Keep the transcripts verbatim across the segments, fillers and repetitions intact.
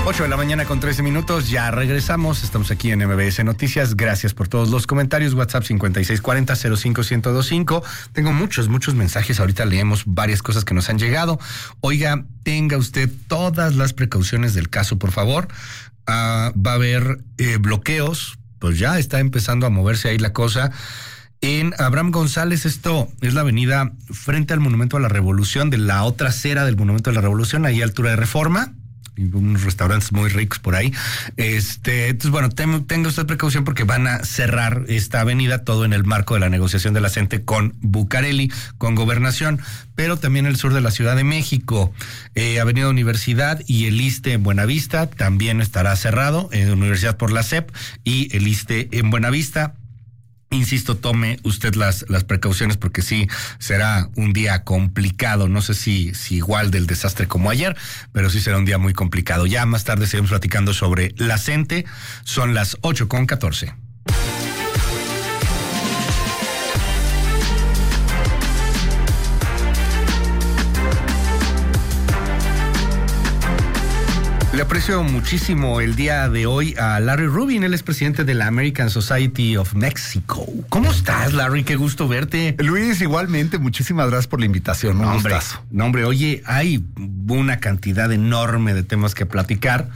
ocho de la mañana con trece minutos, ya regresamos, estamos aquí en M B S Noticias, gracias por todos los comentarios, WhatsApp cincuenta y seis cuarenta cero cinco uno cero cinco, tengo muchos, muchos mensajes, ahorita leemos varias cosas que nos han llegado. Oiga, tenga usted todas las precauciones del caso, por favor, uh, va a haber eh, bloqueos, pues ya está empezando a moverse ahí la cosa. En Abraham González, esto es la avenida frente al Monumento a la Revolución, de la otra acera del Monumento a la Revolución, ahí a altura de Reforma, unos restaurantes muy ricos por ahí. Este, entonces, bueno, ten, tenga usted precaución porque van a cerrar esta avenida, todo en el marco de la negociación de la CENTE con Bucareli, con Gobernación, pero también el sur de la Ciudad de México, eh, Avenida Universidad y el ISSSTE en Buenavista también estará cerrado, eh, Universidad por la S E P y el ISSSTE en Buenavista. Insisto, tome usted las, las precauciones porque sí será un día complicado. No sé si, si igual del desastre como ayer, pero sí será un día muy complicado. Ya más tarde seguimos platicando sobre la CENTE. Son las ocho con catorce. Le aprecio muchísimo el día de hoy a Larry Rubin, él es presidente de la American Society of Mexico. ¿Cómo estás, Larry? Qué gusto verte. Luis, igualmente, muchísimas gracias por la invitación. Un hombre, no, hombre, oye, hay una cantidad enorme de temas que platicar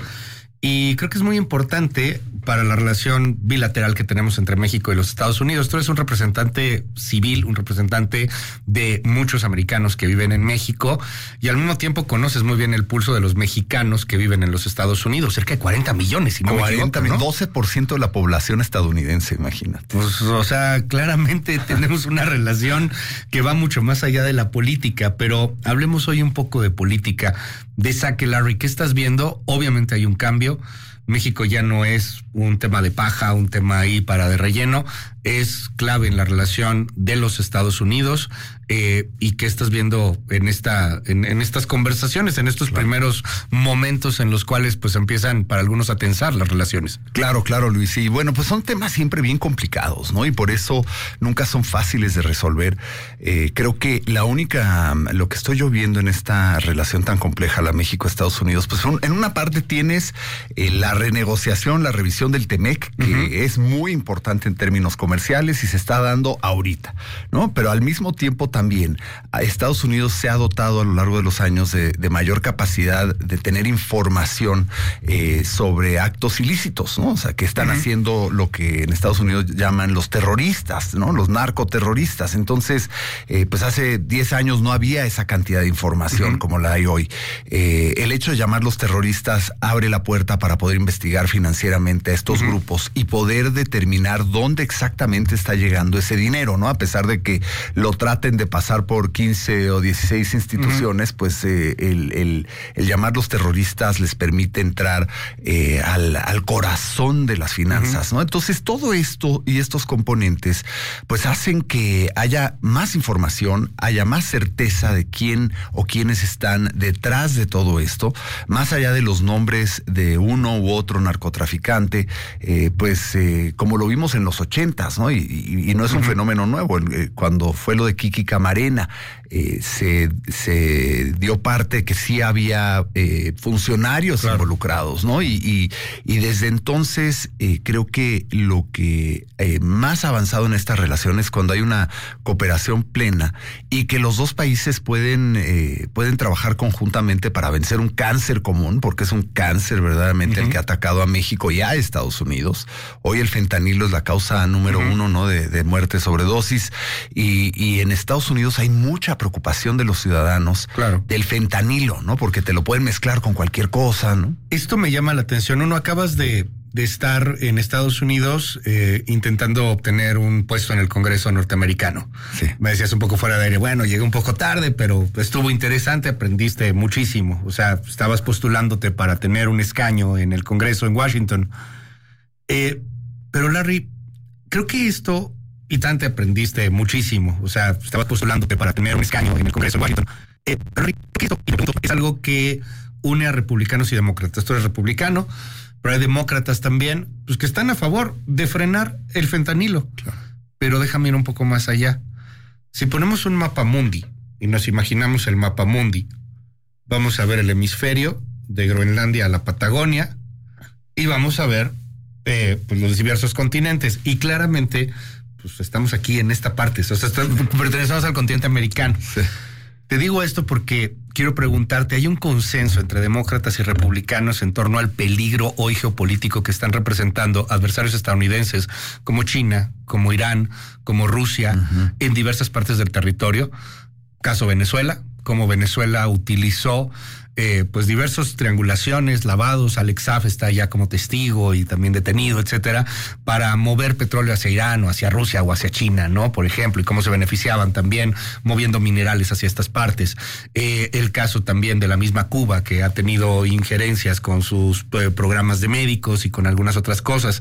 y creo que es muy importante para la relación bilateral que tenemos entre México y los Estados Unidos. Tú eres un representante civil, un representante de muchos americanos que viven en México y al mismo tiempo conoces muy bien el pulso de los mexicanos que viven en los Estados Unidos, cerca de cuarenta millones, si no me equivoco, ¿no? doce por ciento de la población estadounidense, imagínate. Pues, o sea, claramente tenemos una relación que va mucho más allá de la política, pero hablemos hoy un poco de política. De saque, Larry, ¿qué estás viendo? Obviamente hay un cambio. México ya no es un tema de paja, un tema ahí para de relleno, es clave en la relación de los Estados Unidos. Eh, ¿Y qué estás viendo en esta, en, en estas conversaciones, en estos claro. primeros momentos en los cuales pues empiezan para algunos a tensar las relaciones? Claro, claro, Luis. Y bueno, pues son temas siempre bien complicados, ¿no? Y por eso nunca son fáciles de resolver. Eh, creo que la única, lo que estoy yo viendo en esta relación tan compleja, la México-Estados Unidos, pues un, en una parte tienes eh, la renegociación, la revisión del TEMEC, que uh-huh. es muy importante en términos comerciales y se está dando ahorita, ¿no? Pero al mismo tiempo también a Estados Unidos se ha dotado a lo largo de los años de, de mayor capacidad de tener información eh, sobre actos ilícitos, ¿no? O sea, que están uh-huh. haciendo lo que en Estados Unidos llaman los terroristas, ¿no? Los narcoterroristas. Entonces, eh, pues hace diez años no había esa cantidad de información uh-huh. como la hay hoy. Eh, el hecho de llamarlos terroristas abre la puerta para poder investigar financieramente a estos uh-huh. grupos y poder determinar dónde exactamente está llegando ese dinero, ¿no? A pesar de que lo traten de pasar por quince o dieciséis instituciones, uh-huh. pues eh, el, el, el llamarlos terroristas les permite entrar eh, al, al corazón de las finanzas, uh-huh. ¿no? Entonces todo esto y estos componentes pues hacen que haya más información, haya más certeza de quién o quiénes están detrás de todo esto, más allá de los nombres de uno u otro narcotraficante, eh, pues eh, como lo vimos en los ochentas, ¿no? Y, y, y no es un uh-huh. fenómeno nuevo. Eh, cuando fue lo de Kiki Camarena, eh, se, se dio parte que sí había eh, funcionarios claro. involucrados, ¿no? Y, y, y desde entonces eh, creo que lo que eh, más avanzado en esta relación es cuando hay una cooperación plena y que los dos países pueden, eh, pueden trabajar conjuntamente para vencer un cáncer común, porque es un cáncer verdaderamente uh-huh. el que ha atacado a México y a Estados Unidos. Hoy el fentanilo es la causa número uh-huh. uno, ¿no? De, de muerte sobredosis y, y en Estados Unidos hay mucha preocupación de los ciudadanos claro. del fentanilo, ¿no? Porque te lo pueden mezclar con cualquier cosa, ¿no? Esto me llama la atención. Uno, acabas de, de estar en Estados Unidos eh, intentando obtener un puesto en el Congreso norteamericano. Sí. Me decías un poco fuera de aire, bueno, llegué un poco tarde, pero estuvo interesante, aprendiste muchísimo. O sea, estabas postulándote para tener un escaño en el Congreso en Washington. Eh, pero Larry, creo que esto... Y tanto aprendiste muchísimo, o sea, estabas postulándote para tener un escaño en el Congreso de Washington. Eh, pero esto es algo que une a republicanos y demócratas. Tú eres republicano, pero hay demócratas también, pues que están a favor de frenar el fentanilo. Claro. Pero déjame ir un poco más allá. Si ponemos un mapa mundi y nos imaginamos el mapa mundi, vamos a ver el hemisferio de Groenlandia a la Patagonia, y vamos a ver eh, pues los diversos continentes. Y claramente, pues estamos aquí en esta parte, o sea, estamos, pertenecemos al continente americano. Sí. Te digo esto porque quiero preguntarte, ¿hay un consenso entre demócratas y republicanos en torno al peligro hoy geopolítico que están representando adversarios estadounidenses como China, como Irán, como Rusia, uh-huh. en diversas partes del territorio? Caso Venezuela, como Venezuela utilizó eh, pues diversas triangulaciones, lavados, Alex Saab está ya como testigo y también detenido, etcétera, para mover petróleo hacia Irán o hacia Rusia o hacia China, ¿no? Por ejemplo, y cómo se beneficiaban también moviendo minerales hacia estas partes. Eh, el caso también de la misma Cuba, que ha tenido injerencias con sus eh, programas de médicos y con algunas otras cosas.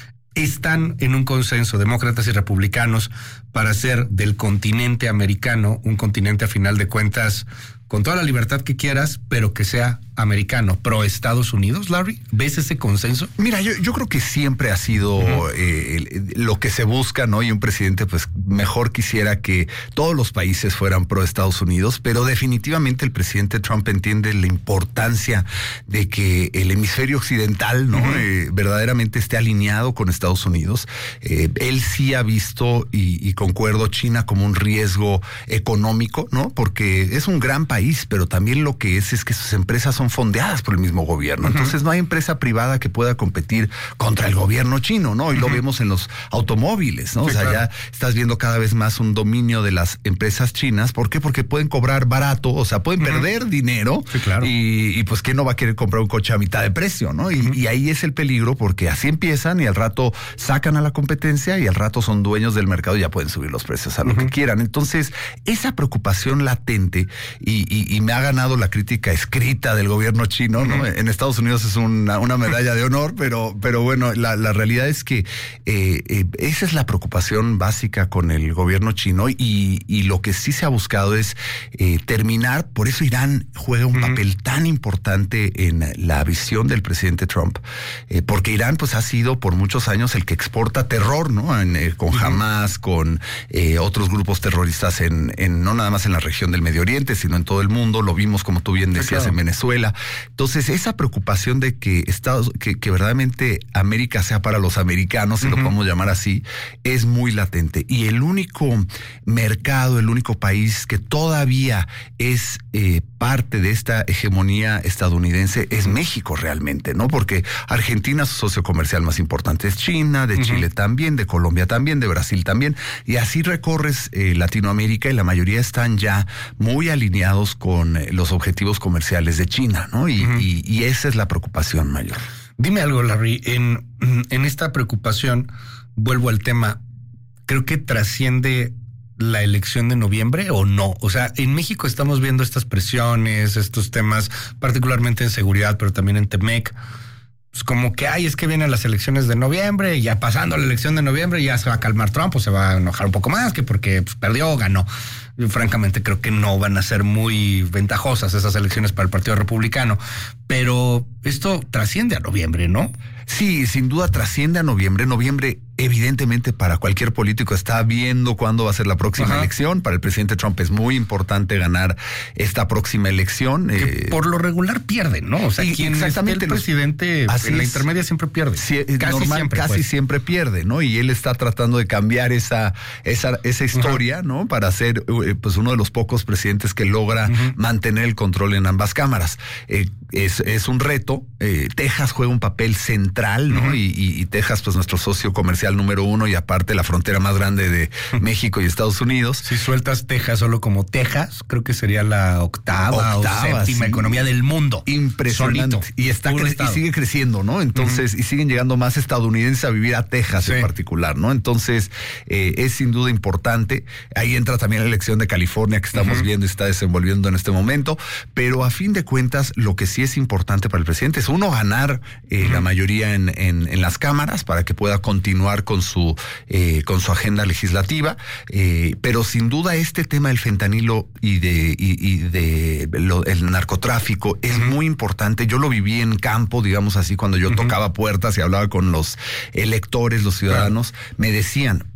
Están en un consenso demócratas y republicanos para hacer del continente americano un continente a final de cuentas con toda la libertad que quieras, pero que sea americano, pro Estados Unidos, Larry. ¿Ves ese consenso? Mira, yo, yo creo que siempre ha sido uh-huh. eh, lo que se busca, ¿no? Y un presidente, pues, mejor quisiera que todos los países fueran pro Estados Unidos, pero definitivamente el presidente Trump entiende la importancia de que el hemisferio occidental, ¿no? Uh-huh. Eh, verdaderamente esté alineado con Estados Unidos. Eh, él sí ha visto, y, y concuerdo, China como un riesgo económico, ¿no? Porque es un gran país, pero también lo que es es que sus empresas son fondeadas por el mismo gobierno. Uh-huh. Entonces no hay empresa privada que pueda competir contra el gobierno chino, ¿no? Y uh-huh. lo vemos en los automóviles, ¿no? Sí, o sea, claro. ya estás viendo cada vez más un dominio de las empresas chinas. ¿Por qué? Porque pueden cobrar barato, o sea, pueden uh-huh. perder dinero. Sí, claro. Y, y pues ¿quién no va a querer comprar un coche a mitad de precio, ¿no? Y, uh-huh. y ahí es el peligro, porque así empiezan y al rato sacan a la competencia y al rato son dueños del mercado y ya pueden subir los precios a lo uh-huh. que quieran. Entonces, esa preocupación latente y, y, y me ha ganado la crítica escrita del gobierno chino, ¿no? Uh-huh. En Estados Unidos es una, una medalla de honor, pero, pero bueno, la, la realidad es que eh, eh, esa es la preocupación básica con el gobierno chino y, y lo que sí se ha buscado es eh, terminar. Por eso Irán juega un uh-huh. papel tan importante en la visión del presidente Trump, eh, porque Irán pues ha sido por muchos años el que exporta terror, ¿no? En, eh, con uh-huh. Hamas, con eh, otros grupos terroristas en, en no nada más en la región del Medio Oriente, sino en todo el mundo. Lo vimos, como tú bien decías, sí, claro. en Venezuela. Entonces, esa preocupación de que Estados, que, que verdaderamente América sea para los americanos, si uh-huh. lo podemos llamar así, es muy latente. Y el único mercado, el único país que todavía es eh, parte de esta hegemonía estadounidense es México realmente, ¿no? Porque Argentina, su socio comercial más importante es China, de uh-huh. Chile también, de Colombia también, de Brasil también. Y así recorres eh, Latinoamérica y la mayoría están ya muy alineados con eh, los objetivos comerciales de China, ¿no? Y, uh-huh. y, y esa es la preocupación mayor. Dime algo, Larry, en, en esta preocupación, vuelvo al tema, creo que trasciende la elección de noviembre o no. O sea, en México estamos viendo estas presiones, estos temas, particularmente en seguridad, pero también en Temec. Pues como que, ay, es que vienen las elecciones de noviembre y ya pasando la elección de noviembre ya se va a calmar Trump o se va a enojar un poco más, que porque pues, perdió o ganó. Yo, francamente, creo que no van a ser muy ventajosas esas elecciones para el Partido Republicano. Pero esto trasciende a noviembre, ¿no? Sí, sin duda trasciende a noviembre. Noviembre, evidentemente, para cualquier político está viendo cuándo va a ser la próxima Ajá. elección. Para el presidente Trump es muy importante ganar esta próxima elección. Que eh, por lo regular pierde, ¿no? O sea, y, quien exactamente el presidente en la es, intermedia siempre pierde. Sí, casi normal, siempre, casi pues. siempre pierde, ¿no? Y él está tratando de cambiar esa, esa, esa historia, Ajá. ¿no? Para ser eh, pues uno de los pocos presidentes que logra uh-huh. mantener el control en ambas cámaras. Eh, es, es un reto. Eh, Texas juega un papel central, ¿no? Uh-huh. Y, y, y Texas, pues nuestro socio comercial número uno y aparte la frontera más grande de uh-huh. México y Estados Unidos. Si sueltas Texas solo como Texas, creo que sería la octava, octava o séptima sí. economía del mundo. Impresionante. Solito, y está cre- y sigue creciendo, ¿no? Entonces, uh-huh. y siguen llegando más estadounidenses a vivir a Texas sí. en particular, ¿no? Entonces, eh, es sin duda importante. Ahí entra también la elección de California que estamos uh-huh. viendo y está desenvolviendo en este momento. Pero a fin de cuentas, lo que sí es importante para el presidente es uno ganar eh, uh-huh. la mayoría en, en, en las cámaras para que pueda continuar con su eh, con su agenda legislativa. Eh, pero sin duda este tema del fentanilo y de y, y de lo, el narcotráfico es uh-huh. muy importante. Yo lo viví en campo, digamos así, cuando yo uh-huh. tocaba puertas y hablaba con los electores, los ciudadanos, uh-huh. me decían,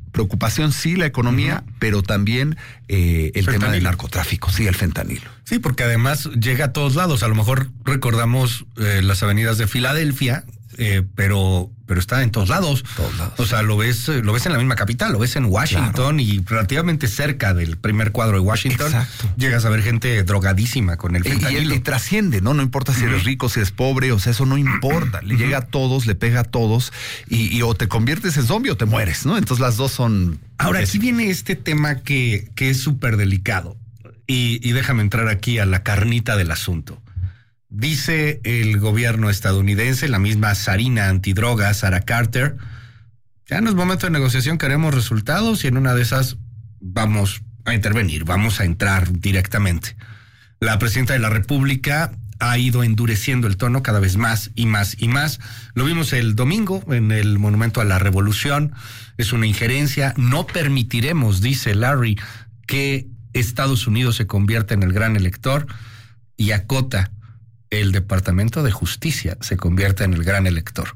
preocupación sí la economía, uh-huh. pero también eh, el fentanilo. Tema del narcotráfico, sí, el fentanilo. Sí, porque además llega a todos lados. A lo mejor recordamos eh, las avenidas de Filadelfia, eh, pero pero está en todos lados. todos lados. O sea, lo ves, lo ves en la misma capital, lo ves en Washington, claro. y relativamente cerca del primer cuadro de Washington. Exacto. Llegas a ver gente drogadísima con el fentanilo. Y, y, y trasciende, ¿no? No importa si eres rico, si eres pobre, o sea, eso no importa. Le llega a todos, le pega a todos, y, y o te conviertes en zombie o te mueres, ¿no? Entonces las dos son... Ahora, aquí viene este tema que, que es súper delicado. Y, y déjame entrar aquí a la carnita del asunto. Dice el gobierno estadounidense, la misma zarina antidroga, Sarah Carter, ya no es momento de negociación, queremos resultados y en una de esas vamos a intervenir, vamos a entrar directamente. La presidenta de la República ha ido endureciendo el tono cada vez más y más y más. Lo vimos el domingo en el Monumento a la Revolución. Es una injerencia. No permitiremos, dice Larry, que Estados Unidos se convierta en el gran elector, y acota: el Departamento de Justicia se convierte en el gran elector.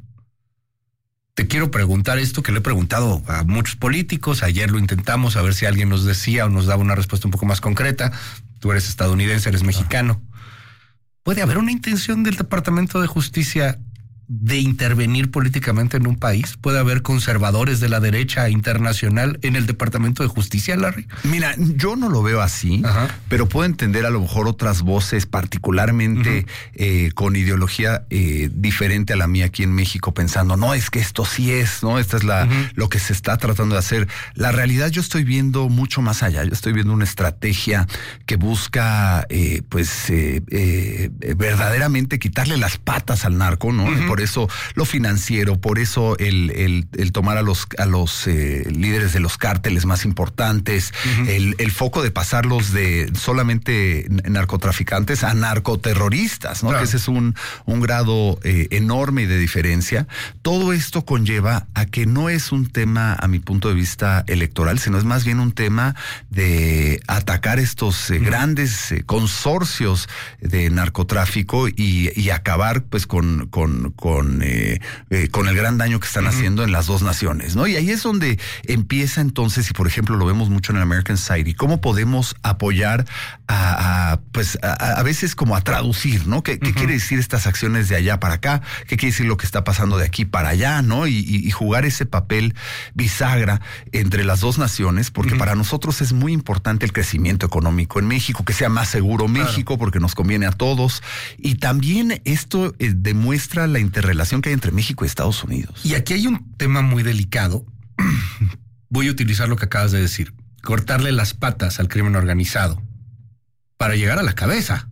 Te quiero preguntar esto que le he preguntado a muchos políticos. Ayer lo intentamos a ver si alguien nos decía o nos daba una respuesta un poco más concreta. Tú eres estadounidense, eres mexicano. ¿Puede haber una intención del Departamento de Justicia de intervenir políticamente en un país? ¿Puede haber conservadores de la derecha internacional en el Departamento de Justicia, Larry? Mira, yo no lo veo así, Ajá. pero puedo entender a lo mejor otras voces, particularmente uh-huh. eh, con ideología eh, diferente a la mía aquí en México, pensando, no, es que esto sí es, ¿no? Esta es la uh-huh. lo que se está tratando de hacer. La realidad, yo estoy viendo mucho más allá. Yo estoy viendo una estrategia que busca, eh, pues, eh, eh, verdaderamente quitarle las patas al narco, ¿no? Uh-huh. Por eso lo financiero, por eso el, el, el tomar a los, a los eh, líderes de los cárteles más importantes, uh-huh. el, el foco de pasarlos de solamente narcotraficantes a narcoterroristas, ¿no? Claro. Que ese es un, un grado eh, enorme de diferencia. Todo esto conlleva a que no es un tema, a mi punto de vista, electoral, sino es más bien un tema de atacar estos eh, uh-huh. grandes eh, consorcios de narcotráfico y, y acabar pues con, con con, eh, eh, con el gran daño que están uh-huh. haciendo en las dos naciones, ¿no? Y ahí es donde empieza entonces, y por ejemplo lo vemos mucho en el American Society, cómo podemos apoyar a, a pues a, a veces como a traducir, ¿no? ¿Qué, uh-huh. ¿Qué quiere decir estas acciones de allá para acá? ¿Qué quiere decir lo que está pasando de aquí para allá, ¿no? Y, y, y jugar ese papel bisagra entre las dos naciones, porque uh-huh. para nosotros es muy importante el crecimiento económico en México, que sea más seguro México, claro. porque nos conviene a todos. Y también esto eh, demuestra la interrelación que hay entre México y Estados Unidos. Y aquí hay un tema muy delicado. Voy a utilizar lo que acabas de decir. Cortarle las patas al crimen organizado para llegar a la cabeza.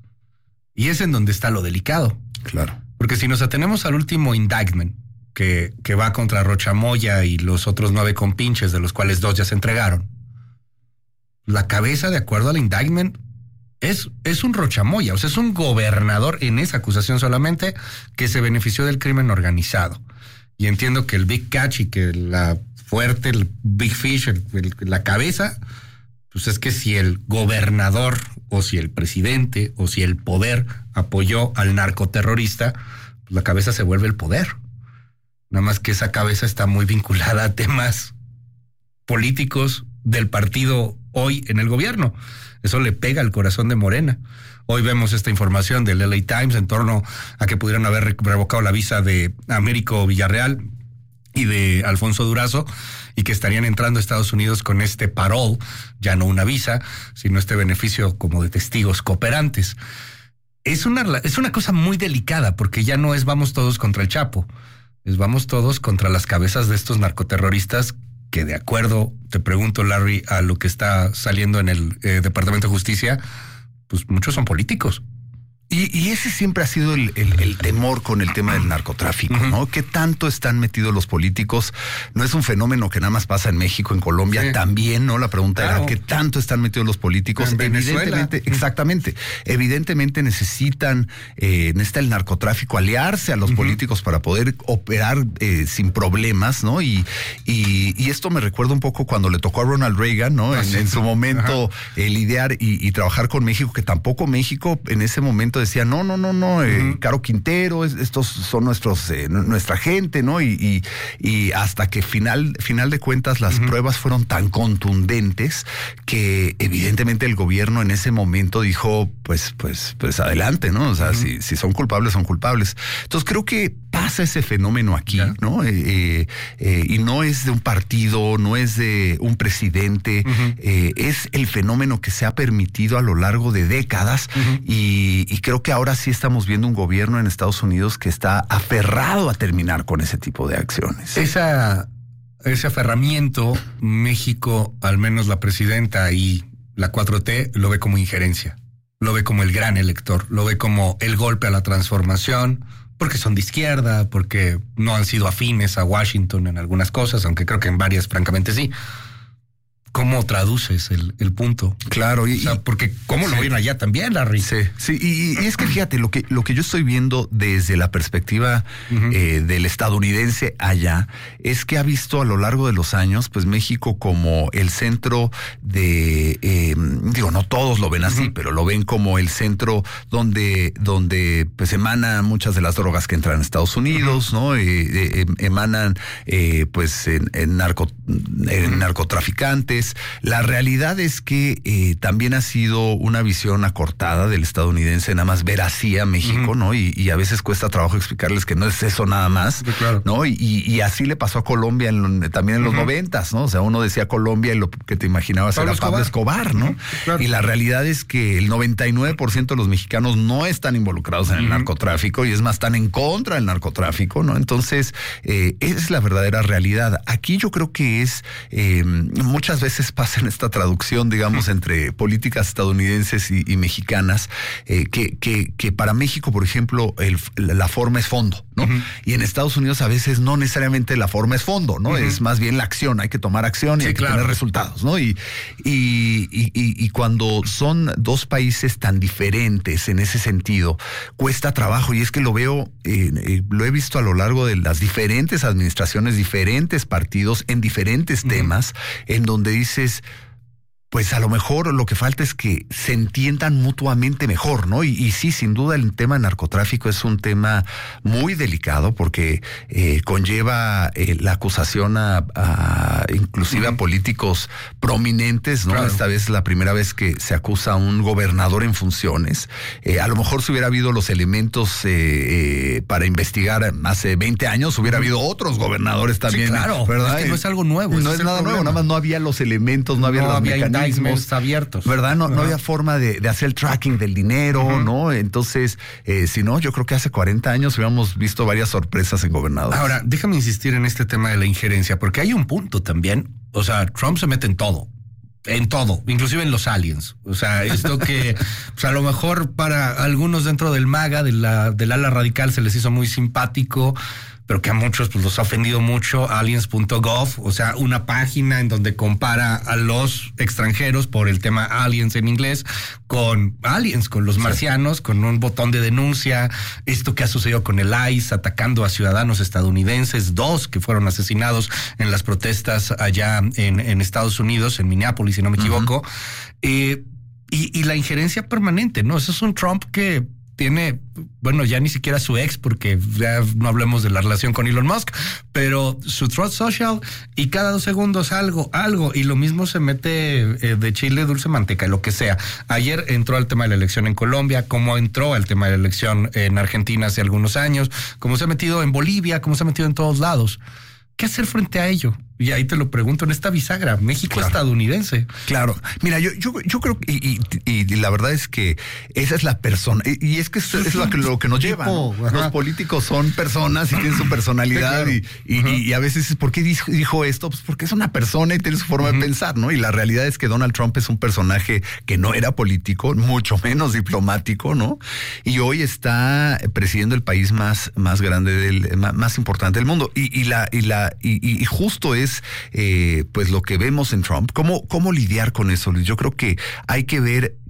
Y es en donde está lo delicado. Claro. Porque si nos atenemos al último indictment que, que va contra Rocha Moya y los otros nueve compinches, de los cuales dos ya se entregaron, la cabeza, de acuerdo al indictment, Es, es un Rochamoya, o sea, es un gobernador en esa acusación solamente que se benefició del crimen organizado. Y entiendo que el Big Catch y que la fuerte, el Big Fish, el, el, la cabeza, pues es que si el gobernador o si el presidente o si el poder apoyó al narcoterrorista, pues la cabeza se vuelve el poder. Nada más que esa cabeza está muy vinculada a temas políticos del partido hoy en el gobierno. Eso le pega al corazón de Morena. Hoy vemos esta información del L A Times en torno a que pudieran haber revocado la visa de Américo Villarreal y de Alfonso Durazo y que estarían entrando a Estados Unidos con este parole, ya no una visa, sino este beneficio como de testigos cooperantes. Es una, es una cosa muy delicada porque ya no es vamos todos contra el Chapo, es vamos todos contra las cabezas de estos narcoterroristas que, de acuerdo, te pregunto, Larry, a lo que está saliendo en el eh, Departamento de Justicia, pues muchos son políticos. Y, y ese siempre ha sido el, el, el temor con el tema del narcotráfico, uh-huh. ¿no? ¿Qué tanto están metidos los políticos? No es un fenómeno que nada más pasa en México, en Colombia sí. también, ¿no? La pregunta claro. era, ¿qué tanto están metidos los políticos? En Evidentemente, Venezuela. Exactamente. Evidentemente necesitan, eh, necesita el narcotráfico aliarse a los uh-huh. políticos para poder operar eh, sin problemas, ¿no? Y, y, y esto me recuerda un poco cuando le tocó a Ronald Reagan, ¿no? En, en su momento uh-huh. eh, lidiar y, y trabajar con México, que tampoco México en ese momento momento decía, no, no, no, no, eh, Uh-huh. Caro Quintero, es, estos son nuestros, eh, nuestra gente, ¿no? Y, y, y hasta que final, final de cuentas las uh-huh. pruebas fueron tan contundentes que evidentemente el gobierno en ese momento dijo, pues, pues, pues adelante, ¿no? O sea, uh-huh. si, si son culpables, son culpables. Entonces creo que pasa ese fenómeno aquí, ¿ya? ¿no? Eh, eh, eh, y no es de un partido, no es de un presidente, uh-huh. eh, es el fenómeno que se ha permitido a lo largo de décadas uh-huh. y, y creo que ahora sí estamos viendo un gobierno en Estados Unidos que está aferrado a terminar con ese tipo de acciones. Esa, ese aferramiento, México, al menos la presidenta y la cuatro T, lo ve como injerencia, lo ve como el gran elector, lo ve como el golpe a la transformación, porque son de izquierda, porque no han sido afines a Washington en algunas cosas, aunque creo que en varias francamente sí. ¿Cómo traduces el, el punto? Claro, y, o sea, porque ¿cómo sí. lo ven allá también, Larry? Sí, sí, y, y es que fíjate, lo que, lo que yo estoy viendo desde la perspectiva uh-huh. eh, del estadounidense allá, es que ha visto a lo largo de los años, pues México como el centro de, eh, digo, no todos lo ven así, uh-huh. pero lo ven como el centro donde, donde pues emanan muchas de las drogas que entran a Estados Unidos, uh-huh. ¿no? Eh, eh, emanan eh, pues en, en, narco, en uh-huh. narcotraficantes. La realidad es que eh, también ha sido una visión acortada del estadounidense, nada más ver así a México, uh-huh. ¿no? Y, y a veces cuesta trabajo explicarles que no es eso nada más, sí, claro. ¿no? Y, y así le pasó a Colombia en, también en los noventas, uh-huh. ¿no? O sea, uno decía Colombia y lo que te imaginabas Pablo era Pablo Escobar, Escobar ¿no? Uh-huh. Claro. Y la realidad es que el noventa y nueve por ciento de los mexicanos no están involucrados en el uh-huh. narcotráfico y es más, están en contra del narcotráfico, ¿no? Entonces, eh, esa es la verdadera realidad. Aquí yo creo que es, eh, muchas veces pasa en esta traducción, digamos, entre políticas estadounidenses y, y mexicanas, eh, que, que, que para México, por ejemplo, el, la forma es fondo, ¿no? Uh-huh. Y en Estados Unidos a veces no necesariamente la forma es fondo, ¿no? Uh-huh. Es más bien la acción, hay que tomar acción y sí, hay que claro. tener resultados, ¿no? Y, y, y, y cuando son dos países tan diferentes en ese sentido, cuesta trabajo, y es que lo veo, eh, eh, lo he visto a lo largo de las diferentes administraciones, diferentes partidos, en diferentes uh-huh. temas, en donde dices, pues a lo mejor lo que falta es que se entiendan mutuamente mejor, ¿no? Y, y sí, sin duda el tema de narcotráfico es un tema muy delicado porque eh, conlleva eh, la acusación a, a inclusive uh-huh. a políticos prominentes, ¿no? Claro. Esta vez es la primera vez que se acusa a un gobernador en funciones. Eh, a lo mejor si hubiera habido los elementos eh, eh, para investigar hace veinte años, hubiera uh-huh. habido otros gobernadores también. Sí, claro, ¿verdad? Es que no es algo nuevo. No es, es nada nuevo, nada más no había los elementos, no había no los había mecanismos abiertos, ¿verdad? No, no había forma de, de hacer el tracking del dinero, uh-huh. ¿no? Entonces, eh, si no, yo creo que hace cuarenta años hubiéramos visto varias sorpresas en gobernadores. Ahora, déjame insistir en este tema de la injerencia, porque hay un punto también. O sea, Trump se mete en todo. En todo, inclusive en los aliens. O sea, esto que pues a lo mejor para algunos dentro del MAGA, de la, del ala radical, se les hizo muy simpático, pero que a muchos pues los ha ofendido mucho, aliens punto gov, o sea, una página en donde compara a los extranjeros por el tema aliens en inglés con aliens, con los marcianos, sí. con un botón de denuncia, esto que ha sucedido con el I C E atacando a ciudadanos estadounidenses, dos que fueron asesinados en las protestas allá en, en Estados Unidos, en Minneapolis, si no me equivoco, uh-huh. eh, y, y la injerencia permanente, ¿no? Eso es un Trump que tiene, bueno, ya ni siquiera su ex, porque ya no hablemos de la relación con Elon Musk, pero su Truth Social, y cada dos segundos algo, algo, y lo mismo se mete eh, de chile, dulce, manteca, lo que sea. Ayer entró al tema de la elección en Colombia, como entró al tema de la elección en Argentina hace algunos años, como se ha metido en Bolivia, como se ha metido en todos lados. ¿Qué hacer frente a ello? Y ahí te lo pregunto en esta bisagra, México-estadounidense. Claro. claro. Mira, yo, yo, yo creo que, y, y, y la verdad es que esa es la persona, y, y es que es, es lo, que, lo que nos lleva, ¿no? Los políticos son personas y tienen su personalidad, sí, claro. y, y, y a veces, ¿por qué dijo, dijo esto? Pues porque es una persona y tiene su forma uh-huh. de pensar, ¿no? Y la realidad es que Donald Trump es un personaje que no era político, mucho menos diplomático, ¿no? Y hoy está presidiendo el país más, más grande, del, más, más importante del mundo. Y, y, la, y, la, y, y justo es Eh, pues lo que vemos en Trump. ¿Cómo, cómo lidiar con eso, Luis? Yo creo que hay que ver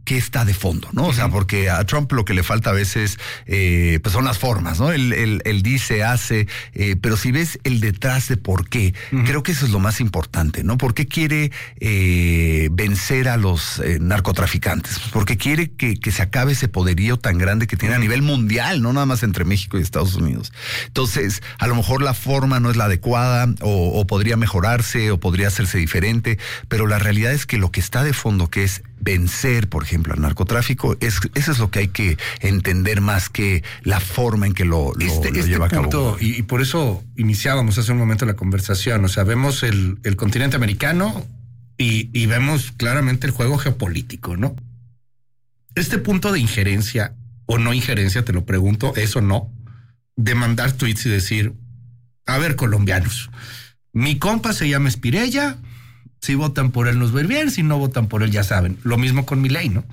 qué está de fondo, ¿no? O uh-huh. sea, porque a Trump lo que le falta a veces eh, pues son las formas, ¿no? Él, él, él dice, hace, eh, pero si ves el detrás de por qué, uh-huh. creo que eso es lo más importante, ¿no? ¿Por qué quiere eh, vencer a los eh, narcotraficantes? Pues porque quiere que, que se acabe ese poderío tan grande que tiene uh-huh. a nivel mundial, no nada más entre México y Estados Unidos. Entonces, a lo mejor la forma no es la adecuada o, o podría mejorarse o podría hacerse diferente, pero la realidad es que lo que está de fondo, que es vencer, por ejemplo, al narcotráfico, es, eso es lo que hay que entender más que la forma en que lo, lo, este, lo este lleva punto, a cabo. Y, y por eso iniciábamos hace un momento la conversación, o sea, vemos el, el continente americano y, y vemos claramente el juego geopolítico, ¿no? Este punto de injerencia o no injerencia, te lo pregunto, ¿es o no? De mandar tweets y decir, a ver, colombianos, mi compa se llama Espirella, si votan por él nos va a ir bien, si no votan por él ya saben. Lo mismo con Milei, ¿no?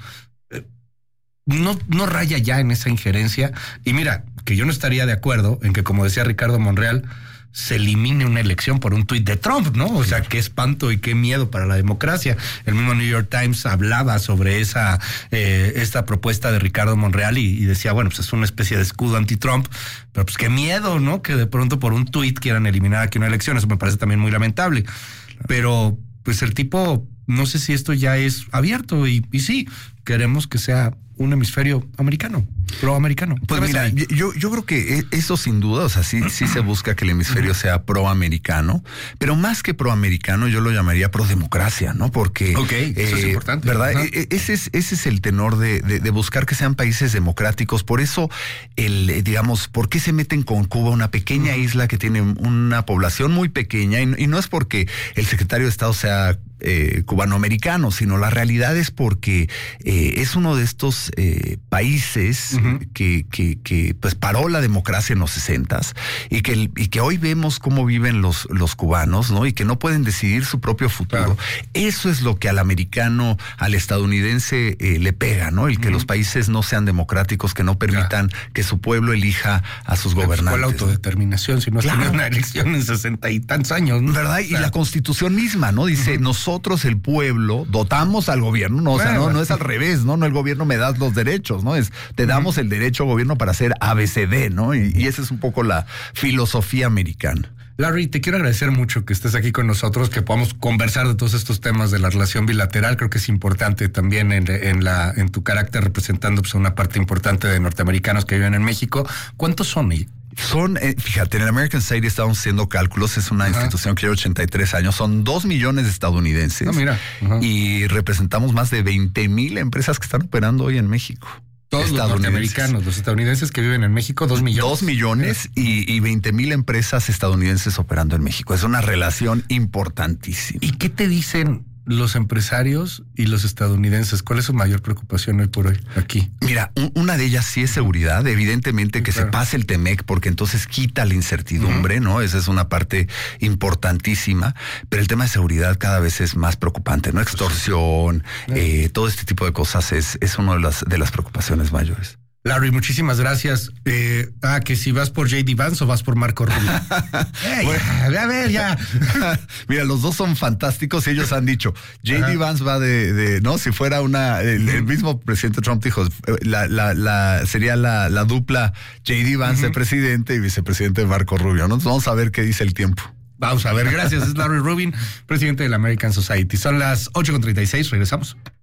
No, no raya ya en esa injerencia. Y mira, que yo no estaría de acuerdo en que, como decía Ricardo Monreal, se elimine una elección por un tuit de Trump, ¿no? O sea, qué espanto y qué miedo para la democracia. El mismo New York Times hablaba sobre esa eh, esta propuesta de Ricardo Monreal y, y decía, bueno, pues es una especie de escudo anti-Trump, pero pues qué miedo, ¿no? Que de pronto por un tuit quieran eliminar aquí una elección. Eso me parece también muy lamentable. Pero pues el tipo, no sé si esto ya es abierto y, y sí, queremos que sea un hemisferio americano, proamericano. Pues mira, yo, yo creo que eso sin duda, o sea, sí, sí se busca que el hemisferio sea proamericano, pero más que proamericano yo lo llamaría prodemocracia, ¿no? Porque... Ok, eso eh, es importante. ¿Verdad? Uh-huh. Ese es, ese es el tenor de, de, de buscar que sean países democráticos. Por eso, el, digamos, ¿por qué se meten con Cuba, una pequeña uh-huh. isla que tiene una población muy pequeña? Y, y no es porque el secretario de Estado sea eh, cubanoamericano, sino la realidad es porque eh, es uno de estos eh, países uh-huh. que, que, que pues paró la democracia en los sesentas y que, y que hoy vemos cómo viven los, los cubanos, ¿no? Y que no pueden decidir su propio futuro. Claro. Eso es lo que al americano, al estadounidense eh, le pega, ¿no? El que uh-huh. los países no sean democráticos, que no permitan claro. que su pueblo elija a sus Pero gobernantes. Pues, ¿cuál autodeterminación? Si no has claro. tenido una elección en sesenta y tantos años, ¿no? ¿Verdad? Y claro. la Constitución misma, ¿no? Dice, uh-huh. nosotros, el pueblo, dotamos al gobierno, no, bueno, o sea, no, no es al revés, ¿no? No el gobierno me da los derechos, ¿no? Es, te damos uh-huh. el derecho, gobierno, para hacer A B C D, ¿no? Y, y esa es un poco la filosofía americana. Larry, te quiero agradecer mucho que estés aquí con nosotros, que podamos conversar de todos estos temas de la relación bilateral. Creo que es importante también en, en, la, en tu carácter representando pues, una parte importante de norteamericanos que viven en México. ¿Cuántos son? Son, eh, fíjate, en el American Society estamos haciendo cálculos, es una uh-huh. institución que lleva ochenta y tres años, son dos millones de estadounidenses no, mira. Uh-huh. y representamos más de veinte mil empresas que están operando hoy en México. Todos los norteamericanos, los estadounidenses que viven en México, dos millones. Dos millones y, y veinte mil empresas estadounidenses operando en México. Es una relación importantísima. ¿Y qué te dicen los empresarios y los estadounidenses? ¿Cuál es su mayor preocupación hoy por hoy aquí? Mira, un, una de ellas sí es seguridad, evidentemente sí, que claro. se pase el Temec, porque entonces quita la incertidumbre, uh-huh. ¿no? Esa es una parte importantísima, pero el tema de seguridad cada vez es más preocupante, ¿no? Extorsión, uh-huh. eh, todo este tipo de cosas es, es una de las, de las preocupaciones mayores. Larry, muchísimas gracias. Eh, ah, que si vas por J D Vance o vas por Marco Rubio. hey, bueno, a ver, ya. Mira, los dos son fantásticos y ellos han dicho, J D Vance va de, de, no, si fuera una, el, el mismo presidente Trump dijo, la, la, la, sería la, la dupla J D Vance uh-huh. de presidente y vicepresidente Marco Rubio, ¿no? Entonces vamos a ver qué dice el tiempo. Vamos a ver, gracias. Es Larry Rubin, presidente de la American Society. Son las ocho con treinta y seis, regresamos.